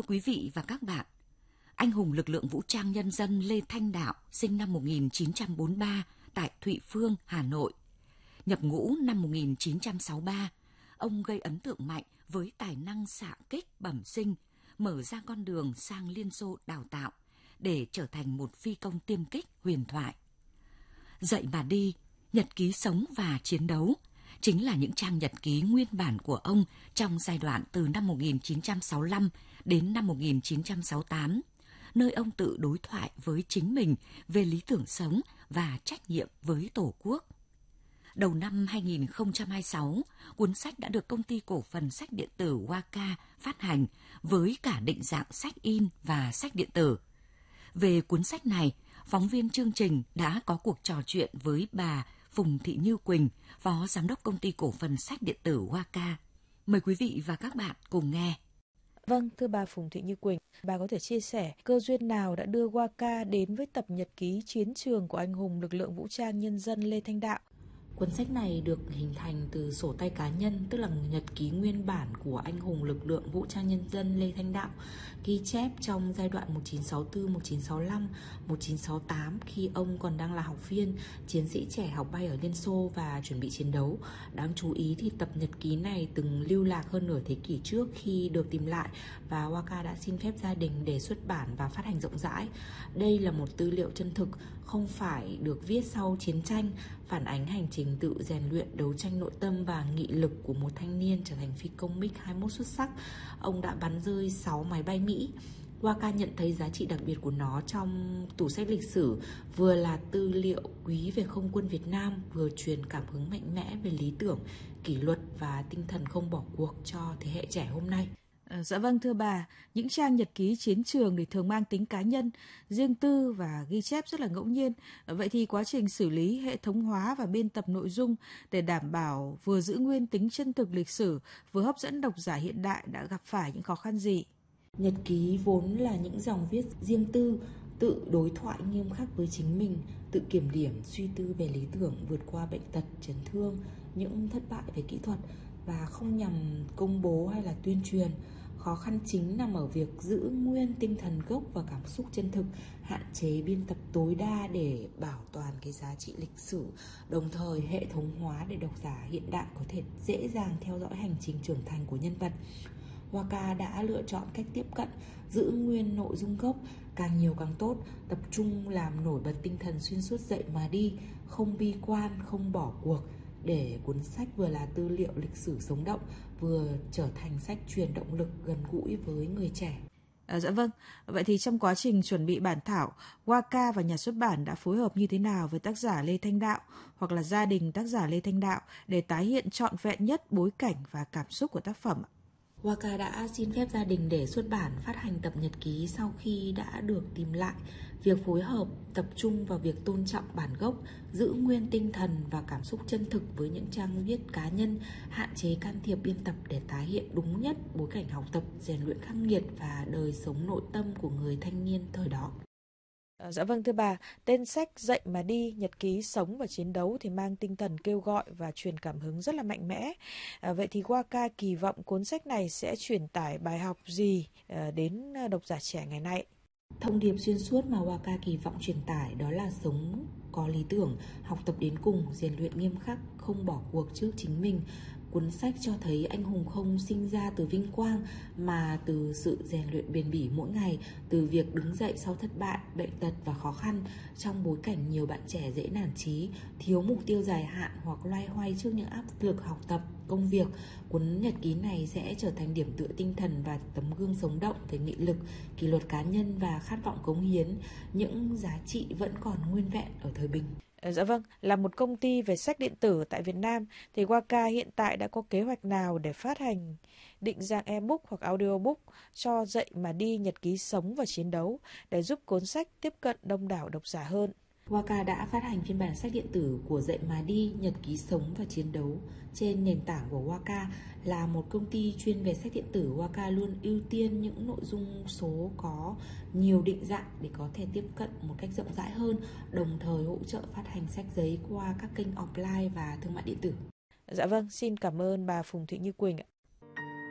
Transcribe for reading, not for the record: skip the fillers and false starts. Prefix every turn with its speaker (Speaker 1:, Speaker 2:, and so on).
Speaker 1: quý vị và các bạn, anh hùng lực lượng vũ trang nhân dân Lê Thanh Đạo sinh năm 1943 tại Thụy Phương, Hà Nội. Nhập ngũ năm 1963, ông gây ấn tượng mạnh với tài năng xạ kích bẩm sinh, mở ra con đường sang Liên Xô đào tạo để trở thành một phi công tiêm kích huyền thoại. Dậy mà đi, nhật ký sống và chiến đấu chính là những trang nhật ký nguyên bản của ông trong giai đoạn từ năm 1965 đến năm 1968, nơi ông tự đối thoại với chính mình về lý tưởng sống và trách nhiệm với Tổ quốc. Đầu năm 2026, cuốn sách đã được Công ty Cổ phần Sách Điện tử Waka phát hành với cả định dạng sách in và sách điện tử. Về cuốn sách này, phóng viên chương trình đã có cuộc trò chuyện với bà Phùng Thị Như Quỳnh, Phó Giám đốc Công ty Cổ phần Sách Điện tử Waka. Mời quý vị và các bạn cùng nghe.
Speaker 2: Vâng, thưa bà Phùng Thị Như Quỳnh, bà có thể chia sẻ cơ duyên nào đã đưa Waka đến với tập nhật ký chiến trường của anh hùng lực lượng vũ trang nhân dân Lê Thanh Đạo?
Speaker 3: Cuốn sách này được hình thành từ sổ tay cá nhân, tức là nhật ký nguyên bản của anh hùng lực lượng vũ trang nhân dân Lê Thanh Đạo, ghi chép trong giai đoạn 1964, 1965, 1968 khi ông còn đang là học viên, chiến sĩ trẻ học bay ở Liên Xô và chuẩn bị chiến đấu. Đáng chú ý thì tập nhật ký này từng lưu lạc hơn nửa thế kỷ trước khi được tìm lại và Waka đã xin phép gia đình để xuất bản và phát hành rộng rãi. Đây là một tư liệu chân thực, không phải được viết sau chiến tranh, phản ánh hành trình tự rèn luyện, đấu tranh nội tâm và nghị lực của một thanh niên trở thành phi công MiG-21 xuất sắc. Ông đã bắn rơi 6 máy bay Mỹ. Waka nhận thấy giá trị đặc biệt của nó trong tủ sách lịch sử, vừa là tư liệu quý về không quân Việt Nam, vừa truyền cảm hứng mạnh mẽ về lý tưởng, kỷ luật và tinh thần không bỏ cuộc cho thế hệ trẻ hôm nay.
Speaker 2: Dạ vâng, thưa bà, những trang nhật ký chiến trường thì thường mang tính cá nhân, riêng tư và ghi chép rất là ngẫu nhiên. Vậy thì quá trình xử lý, hệ thống hóa và biên tập nội dung để đảm bảo vừa giữ nguyên tính chân thực lịch sử, vừa hấp dẫn độc giả hiện đại đã gặp phải những khó khăn gì?
Speaker 3: Nhật ký vốn là những dòng viết riêng tư, tự đối thoại nghiêm khắc với chính mình, tự kiểm điểm, suy tư về lý tưởng, vượt qua bệnh tật, chấn thương, những thất bại về kỹ thuật và không nhằm công bố hay là tuyên truyền. Khó khăn chính nằm ở việc giữ nguyên tinh thần gốc và cảm xúc chân thực, hạn chế biên tập tối đa để bảo toàn cái giá trị lịch sử, đồng thời hệ thống hóa để độc giả hiện đại có thể dễ dàng theo dõi hành trình trưởng thành của nhân vật. Waka đã lựa chọn cách tiếp cận giữ nguyên nội dung gốc, càng nhiều càng tốt, tập trung làm nổi bật tinh thần xuyên suốt dậy mà đi, không bi quan, không bỏ cuộc, để cuốn sách vừa là tư liệu lịch sử sống động, vừa trở thành sách truyền động lực gần gũi với người trẻ.
Speaker 2: Dạ vâng, vậy thì trong quá trình chuẩn bị bản thảo, Waka và nhà xuất bản đã phối hợp như thế nào với tác giả Lê Thanh Đạo hoặc là gia đình tác giả Lê Thanh Đạo để tái hiện trọn vẹn nhất bối cảnh và cảm xúc của tác phẩm?
Speaker 3: Waka đã xin phép gia đình để xuất bản phát hành tập nhật ký sau khi đã được tìm lại. Việc phối hợp tập trung vào việc tôn trọng bản gốc, giữ nguyên tinh thần và cảm xúc chân thực với những trang viết cá nhân, hạn chế can thiệp biên tập để tái hiện đúng nhất bối cảnh học tập, rèn luyện khắc nghiệt và đời sống nội tâm của người thanh niên thời đó.
Speaker 2: Dạ vâng, thưa bà, tên sách Dậy mà đi, nhật ký sống và chiến đấu thì mang tinh thần kêu gọi và truyền cảm hứng rất là mạnh mẽ. Vậy thì Waka kỳ vọng cuốn sách này sẽ truyền tải bài học gì đến độc giả trẻ ngày nay?
Speaker 3: Thông điệp xuyên suốt mà Waka kỳ vọng truyền tải đó là sống có lý tưởng, học tập đến cùng, rèn luyện nghiêm khắc, không bỏ cuộc trước chính mình. Cuốn sách cho thấy anh hùng không sinh ra từ vinh quang mà từ sự rèn luyện bền bỉ mỗi ngày, từ việc đứng dậy sau thất bại, bệnh tật và khó khăn. Trong bối cảnh nhiều bạn trẻ dễ nản chí, thiếu mục tiêu dài hạn hoặc loay hoay trước những áp lực học tập, công việc, cuốn nhật ký này sẽ trở thành điểm tựa tinh thần và tấm gương sống động về nghị lực, kỷ luật cá nhân và khát vọng cống hiến, những giá trị vẫn còn nguyên vẹn ở thời bình.
Speaker 2: Dạ vâng, là một công ty về sách điện tử tại Việt Nam thì Waka hiện tại đã có kế hoạch nào để phát hành định dạng ebook hoặc audiobook cho Dậy mà đi, nhật ký sống và chiến đấu để giúp cuốn sách tiếp cận đông đảo độc giả hơn?
Speaker 3: Waka đã phát hành phiên bản sách điện tử của Dậy mà đi, nhật ký sống và chiến đấu trên nền tảng của Waka. Là một công ty chuyên về sách điện tử, Waka luôn ưu tiên những nội dung số có nhiều định dạng để có thể tiếp cận một cách rộng rãi hơn, đồng thời hỗ trợ phát hành sách giấy qua các kênh offline và thương mại điện tử.
Speaker 2: Dạ vâng, xin cảm ơn bà Phùng Thị Như Quỳnh ạ.